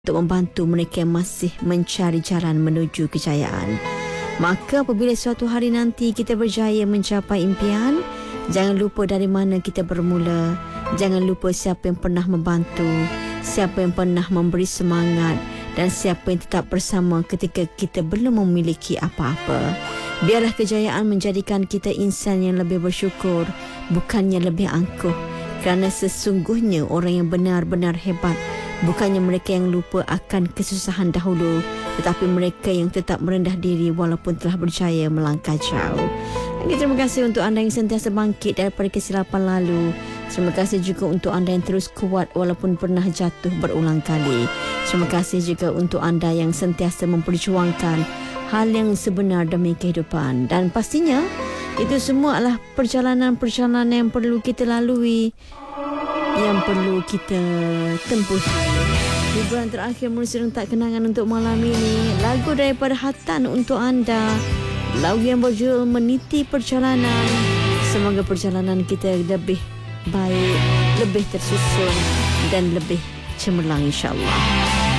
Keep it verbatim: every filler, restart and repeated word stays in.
untuk membantu mereka yang masih mencari jalan menuju kejayaan. Maka apabila suatu hari nanti kita berjaya mencapai impian, jangan lupa dari mana kita bermula. Jangan lupa siapa yang pernah membantu, siapa yang pernah memberi semangat dan siapa yang tetap bersama ketika kita belum memiliki apa-apa. Biarlah kejayaan menjadikan kita insan yang lebih bersyukur, bukannya lebih angkuh. Kerana sesungguhnya orang yang benar-benar hebat bukannya mereka yang lupa akan kesusahan dahulu, tetapi mereka yang tetap merendah diri walaupun telah berjaya melangkah jauh. Okay, terima kasih untuk anda yang sentiasa bangkit daripada kesilapan lalu. Terima kasih juga untuk anda yang terus kuat walaupun pernah jatuh berulang kali. Terima kasih juga untuk anda yang sentiasa memperjuangkan hal yang sebenar demi kehidupan. Dan pastinya itu semua adalah perjalanan-perjalanan yang perlu kita lalui, yang perlu kita tempuh. Hiburan terakhir menulis rentak kenangan untuk malam ini, lagu daripada Hatan untuk anda, lagu yang berjudul Meniti Perjalanan. Semoga perjalanan kita lebih baik, lebih tersusun dan lebih cemerlang insya-Allah.